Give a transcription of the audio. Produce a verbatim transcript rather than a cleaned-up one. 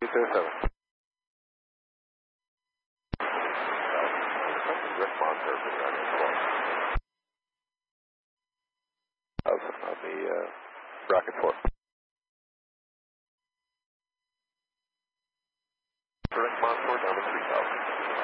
seven seven. Response surface right in Of, of the uh, rocket four.